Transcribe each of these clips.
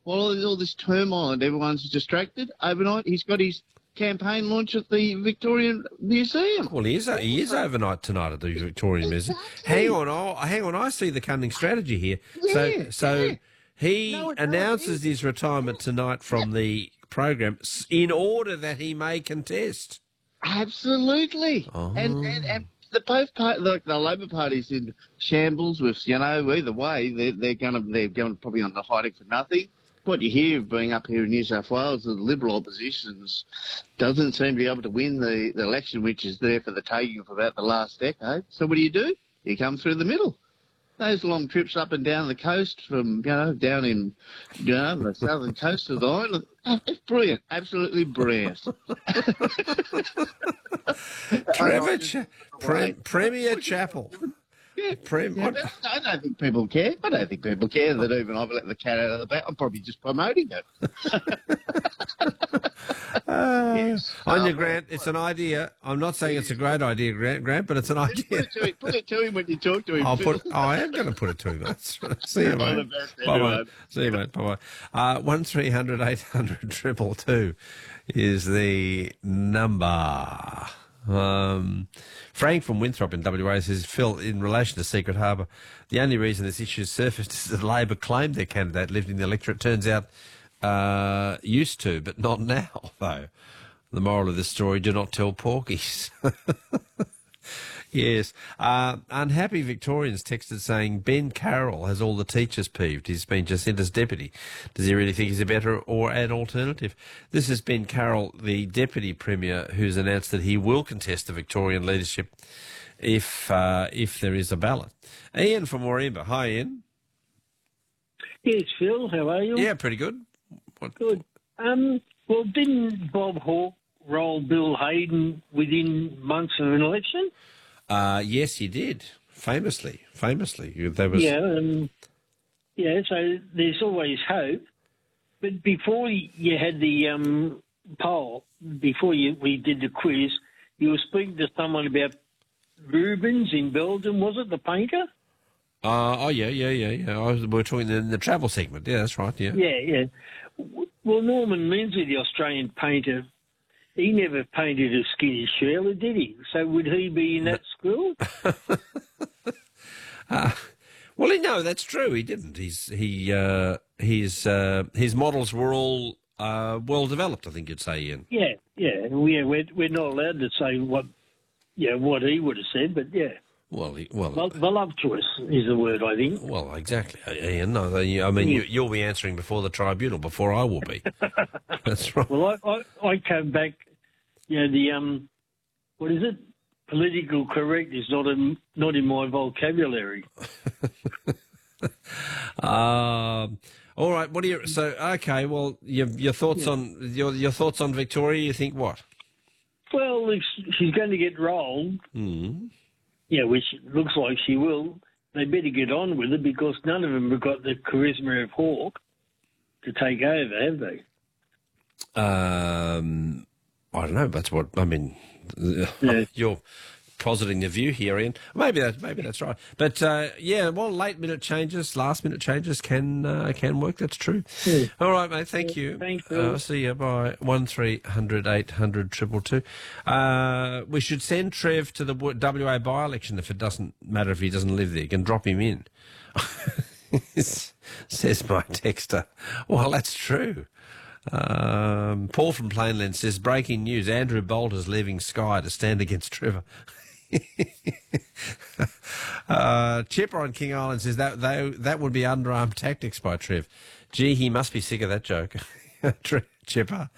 while there's all this turmoil and everyone's distracted overnight, he's got his campaign launch at the Victorian Museum. Well, he is overnight tonight at the Victorian Museum. Hang on, I see the cunning strategy here. He announces his retirement tonight from the program in order that he may contest. Absolutely. Oh. And the Labor Party's in shambles with, either way, they're going probably on the hiding for nothing. What you hear being up here in New South Wales, the Liberal oppositions doesn't seem to be able to win the election, which is there for the taking for about the last decade. So what do? You come through the middle. Those long trips up and down the coast from, down in, the southern coast of the island, it's brilliant, absolutely brilliant. Premier Chappell. Yeah, I don't think people care. I don't think people care that even I've let the cat out of the bag. I'm probably just promoting it. Yes. On your Grant, it's an idea. I'm not saying it's a great idea, Grant, but it's an idea. Put it to him when you talk to him. I am going to put it to him. That's right. See you, mate. Bye-bye. See you, mate. Bye-bye. 1300 800 222 is the number. Frank from Winthrop in WA says, Phil, in relation to Secret Harbour, the only reason this issue surfaced is that Labor claimed their candidate lived in the electorate. Turns out used to, but not now, though. The moral of this story, do not tell porkies. Yes. Unhappy Victorians texted saying, Ben Carroll has all the teachers peeved. He's been Jacinta's deputy. Does he really think he's a better or an alternative? This is Ben Carroll, the Deputy Premier, who's announced that he will contest the Victorian leadership if there is a ballot. Ian from Warringah. Hi, Ian. Yes, Phil, how are you? Yeah, pretty good. Good. Well, didn't Bob Hawke roll Bill Hayden within months of an election? Yes, he did. Famously. There was... So there's always hope. But before you had the poll, we did the quiz, you were speaking to someone about Rubens in Belgium, was it, the painter? Yeah. We were talking in the travel segment. Yeah, that's right, yeah. Yeah. Well, Norman Lindsay, the Australian painter, he never painted a skinny Shirley, did he? So would he be in that school? Well, no, that's true. He didn't. His models were all well developed, I think you'd say, Ian. Yeah. We're not allowed to say what he would have said, but yeah. Voluptuous is the word, I think. Well, exactly, Ian. No, I mean, you'll be answering before the tribunal before I will be. That's right. Well, I came back. What is it? Political correct is not in my vocabulary. All right. What do you? So okay. Well, your thoughts on your thoughts on Victoria? You think what? Well, if she's going to get rolled. Which looks like she will. They better get on with it because none of them have got the charisma of Hawke to take over, have they? I don't know. That's what I mean. You're positing the view here, Ian. Maybe that's right. But last minute changes can work. That's true. Yeah. All right, mate. Thank you. Thanks, Phil. See you. Bye. 1300 800 222. We should send Trev to the WA by-election if it doesn't matter if he doesn't live there. You can drop him in. Says my texter. Well, that's true. Paul from Plainland says, breaking news, Andrew Bolt is leaving Sky to stand against Trevor. Chipper on King Island says that would be underarm tactics by Trev. Gee, he must be sick of that joke. Chipper.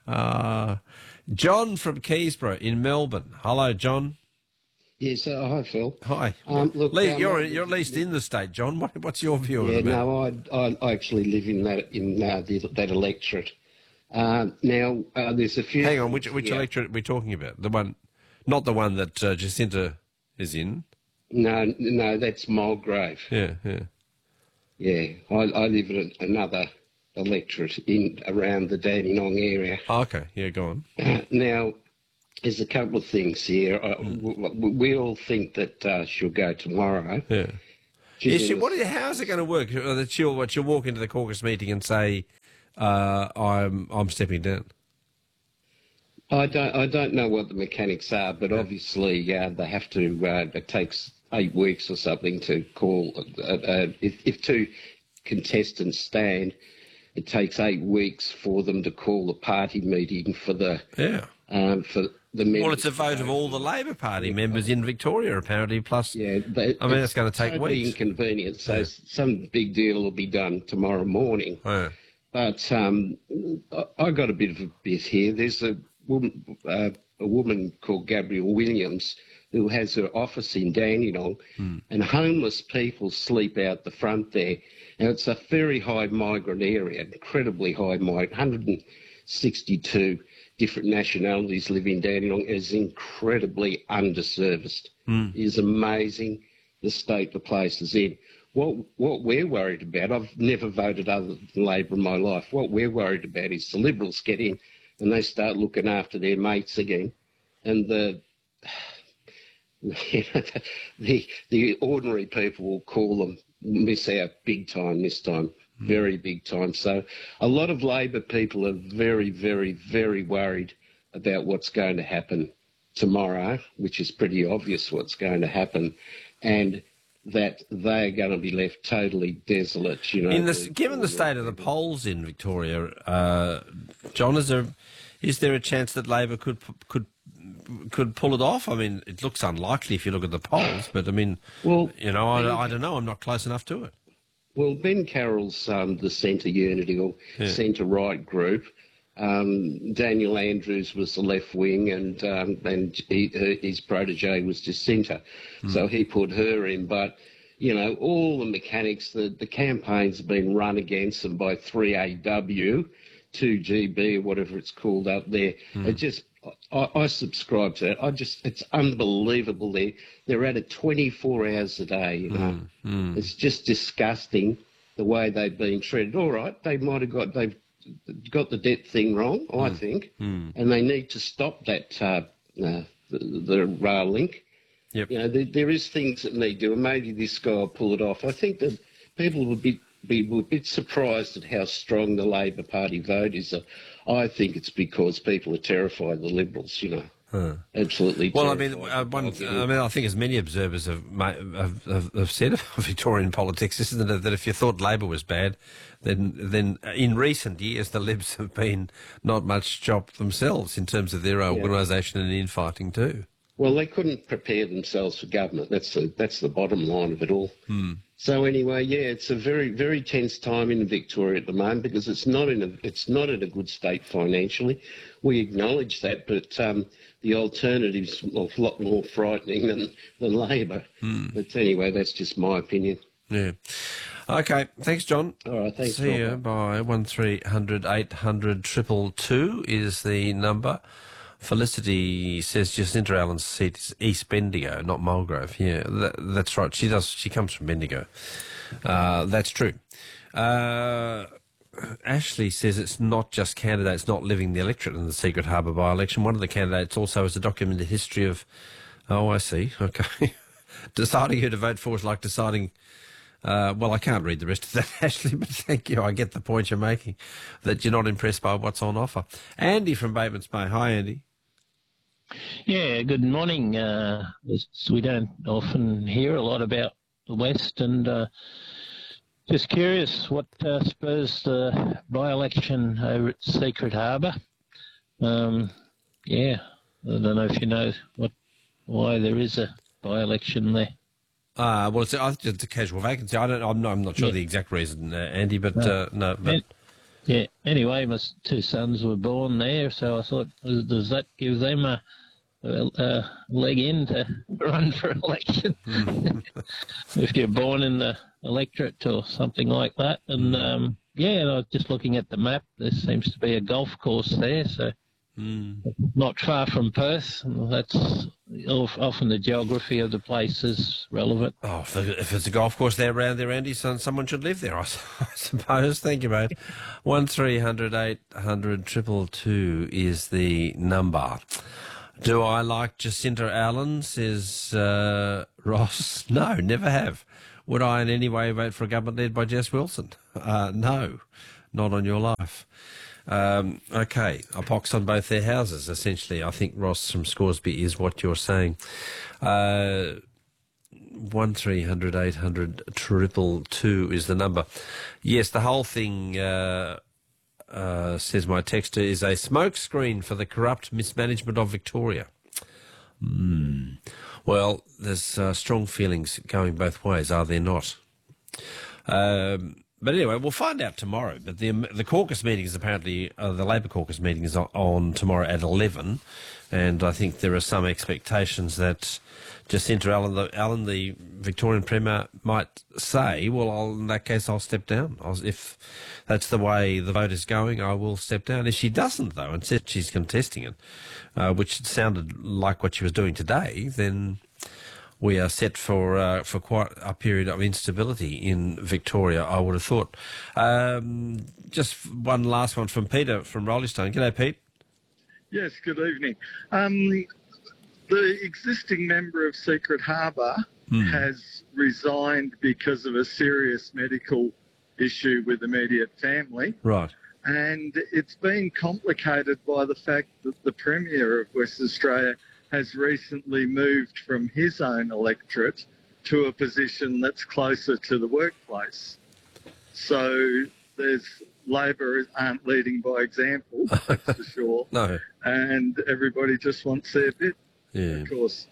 John from Keysborough in Melbourne. Hello, John. Yes, hi, Phil. Hi. Look, you're at least in the state, John. What's your view of it? Yeah, no, I actually live in that electorate. Now, there's a few... Hang on, which electorate are we talking about? The one, not the one that Jacinta is in? No, that's Mulgrave. Yeah. Yeah, I live in another electorate around the Dandenong area. Oh, okay, yeah, go on. Now, there's a couple of things here. We all think that she'll go tomorrow. Yeah. How's it going to work? That she'll walk into the caucus meeting and say, I'm stepping down. I don't know what the mechanics are, but obviously they have to. It takes 8 weeks or something to call. If two contestants stand, it takes 8 weeks for them to call a party meeting for the for the members. Well, it's a vote of all the Labor Party members in Victoria, apparently. Plus, it's going to take totally weeks. Inconvenient. So some big deal will be done tomorrow morning. Yeah. But I got a bit of a bit here. There's a woman called Gabrielle Williams who has her office in Dandenong, and homeless people sleep out the front there. Now, it's a very high migrant area, incredibly high migrant. 162 different nationalities live in Dandenong. It is incredibly underserviced. It is amazing the state the place is in. What we're worried about, I've never voted other than Labor in my life. What we're worried about is the Liberals get in and they start looking after their mates again, and the ordinary people will call them miss out big time this time, very big time. So a lot of Labor people are very, very, very worried about what's going to happen tomorrow, which is pretty obvious what's going to happen, and that they're going to be left totally desolate. Given the state of the polls in Victoria, John, is there a chance that Labor could pull it off? I mean, it looks unlikely if you look at the polls, but I mean, I don't know. I'm not close enough to it. Well, Ben Carroll's the Centre Unity or Centre Right group. Daniel Andrews was the left wing, and his protege was Jacinta, so he put her in. But all the mechanics, the campaign's have been run against them by 3AW, 2GB, or whatever it's called up there. It just, I subscribe to it. It's unbelievable. They're at it 24 hours a day. It's just disgusting the way they've been treated. All right, they've got the debt thing wrong, I think, and they need to stop that the rail link. Yep. There is things that need to, and maybe this guy will pull it off. I think that people would be a bit surprised at how strong the Labor Party vote is. I think it's because people are terrified of the Liberals. Absolutely. Well, I think as many observers have said of Victorian politics, isn't it, that if you thought Labor was bad, then in recent years the Libs have been not much chop themselves in terms of their organisation and infighting too. Well, they couldn't prepare themselves for government. That's the bottom line of it all. So anyway, it's a very, very tense time in Victoria at the moment because it's not in a good state financially. We acknowledge that, but the alternative's a lot more frightening than Labor. But anyway, that's just my opinion. Yeah. Okay. Thanks, John. All right. Thanks. See you. Bye. 1300 800 222 is the number. Felicity says Jacinta Allen's seat is East Bendigo, not Mulgrove. Yeah, that's right. She comes from Bendigo. That's true. Ashley says it's not just candidates not living the electorate in the Secret Harbour by-election. One of the candidates also has a documented history of... Oh, I see. Okay. Deciding who to vote for is like deciding... well, I can't read the rest of that, Ashley, but thank you. I get the point you're making, that you're not impressed by what's on offer. Andy from Batemans Bay. Hi, Andy. Yeah, good morning. We don't often hear a lot about the West, and just curious what spurs the by-election over at Secret Harbour. I don't know if you know why there is a by-election there. Well, it's a casual vacancy. I'm not sure the exact reason, Andy, but no. But yeah. Anyway, my two sons were born there, so I thought, does that give them a leg in to run for election? If you're born in the electorate or something like that, and I was just looking at the map. There seems to be a golf course there, so. Not far from Perth. That's often the geography of the place is relevant. Oh, if it's a golf course there around there, Andy, someone should live there, I suppose. Thank you, mate. 1300 800 222 is the number. Do I like Jacinta Allen, says Ross? No, never have. Would I in any way vote for a government led by Jess Wilson? No. not on your life. Okay, a pox on both their houses, essentially. I think, Ross from Scoresby, is what you're saying. 1300 800 222 is the number. Yes, the whole thing, says my texter, is a smokescreen for the corrupt mismanagement of Victoria. Well, there's strong feelings going both ways, are there not? But anyway, we'll find out tomorrow. But the caucus meeting is apparently, the Labor caucus meeting is on tomorrow at 11, and I think there are some expectations that Jacinta Allen, the Victorian Premier, might say, well, in that case, I'll step down. If that's the way the vote is going, I will step down. If she doesn't, though, and says she's contesting it, which sounded like what she was doing today, then we are set for quite a period of instability in Victoria, I would have thought. Just one last one from Peter from Rollystone. G'day, Pete. Yes, good evening. The existing member of Secret Harbour has resigned because of a serious medical issue with immediate family. Right. And it's been complicated by the fact that the Premier of Western Australia has recently moved from his own electorate to a position that's closer to the workplace. So Labor aren't leading by example, that's for sure. No. And everybody just wants their bit, of course.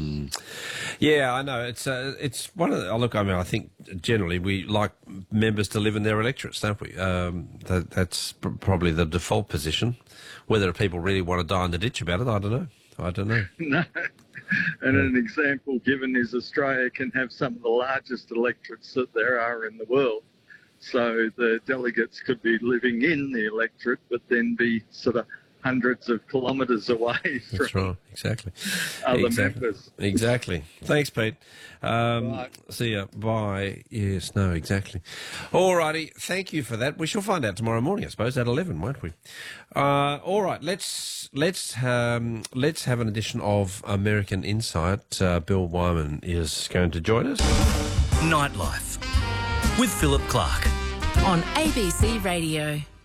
Yeah, I know. It's one of the... Look, I mean, I think generally we like members to live in their electorates, don't we? That's probably the default position. Whether people really want to die in the ditch about it, I don't know. No. And an example given is Australia can have some of the largest electorates that there are in the world. So the delegates could be living in the electorate, but then be sort of hundreds of kilometres away from That's right, exactly. Other members. Exactly. Thanks, Pete. Right. See ya. Bye. Yes, no, exactly. All righty. Thank you for that. We shall find out tomorrow morning, I suppose, at 11, won't we? All right. Let's have an edition of American Insight. Bill Wyman is going to join us. Nightlife with Philip Clark on ABC Radio.